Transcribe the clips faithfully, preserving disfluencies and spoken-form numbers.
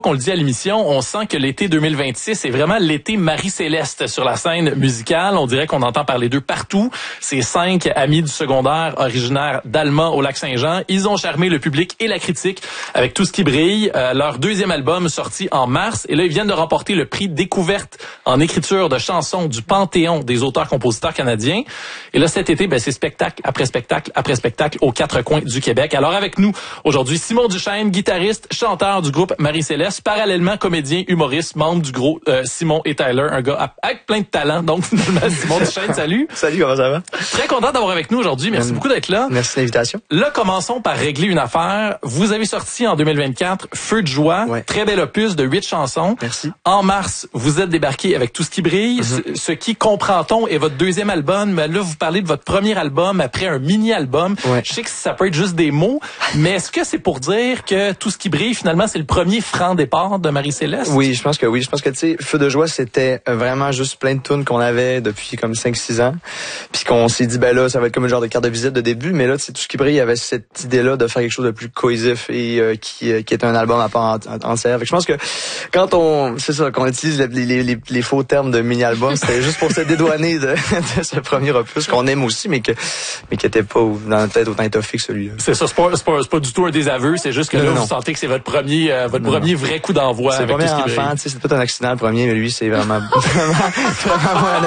On le dit à l'émission, on sent que l'été deux mille vingt-six est vraiment l'été Marie-Céleste sur la scène musicale. On dirait qu'on entend parler d'eux partout. Ces cinq amis du secondaire originaires d'Alma au Lac-Saint-Jean, ils ont charmé le public et la critique avec Tout ce qui brille. Euh, leur deuxième album sorti en mars. Et là, ils viennent de remporter le prix Découverte en écriture de chansons du Panthéon des auteurs-compositeurs canadiens. Et là, cet été, ben, c'est spectacle après spectacle après spectacle aux quatre coins du Québec. Alors avec nous, aujourd'hui, Simon Duchesne, guitariste, chanteur du groupe Marie-Céleste, parallèlement comédien, humoriste, membre du groupe euh, Simon et Tyler, un gars avec plein de talent. Donc finalement, Simon Duchesne, salut. Salut, comment ça va? Très content d'avoir avec nous aujourd'hui. Merci mmh. beaucoup d'être là. Merci de l'invitation. Là, commençons par régler une affaire. Vous avez sorti en deux mille vingt-quatre Feu de joie, ouais. Très bel opus de huit chansons. Merci. En mars, vous êtes débarqué avec Tout ce qui brille, mmh. ce, ce qui, comprend-on, est votre deuxième album. Mais là, vous parlez de votre premier album après un mini-album. Ouais. Je sais que ça peut être juste des mots, mais est-ce que c'est pour dire que Tout ce qui brille, finalement, c'est le premier franc départ de Marie-Céleste? Oui, je pense que oui. Je pense que, tu sais, Feu de joie, c'était vraiment juste plein de tunes qu'on avait depuis comme cinq six ans. Puis qu'on s'est dit, ben là, ça va être comme un genre de carte de visite de début. Mais là, tu sais, Tout ce qui brille, il y avait cette idée-là de faire quelque chose de plus cohésif et euh, qui, euh, qui est un album à part entière. Fait que je pense que quand on, c'est ça, qu'on utilise les, les, les, les faux termes de mini-album, c'était juste pour se dédouaner de, de ce premier opus qu'on aime aussi, mais que, mais qui était pas dans la tête autant étoffé que celui-là. C'est ça, c'est pas, c'est pas, c'est pas du tout un désaveu, c'est juste que non, là, non. vous sentez que c'est votre premier, euh, votre non, premier vrai coup d'envoi. C'est le premier enfant, tu sais, c'est peut-être un accident le premier, mais lui, c'est vraiment, vraiment, vraiment un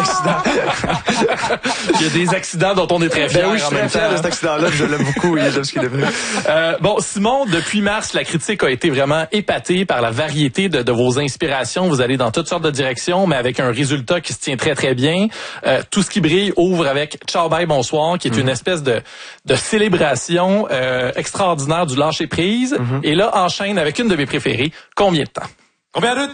accident. Il y a des accidents dont on est très fiers. Ben oui, je suis très fier de cet accident-là, je l'aime beaucoup, et j'aime ce qu'il est devenu. Euh, bon, Simon, depuis mars, la critique a été vraiment épatée par la variété de, de vos inspirations. Vous allez dans toutes sortes de directions, mais avec un résultat qui se tient très, très bien. Euh, Tout ce qui brille ouvre avec Ciao, bye, bonsoir, qui est mm-hmm. une espèce de, de célébration euh, extraordinaire du lâcher-prise. Mm-hmm. Et là, enchaîne avec une de mes préférées, Combien de temps? Combien de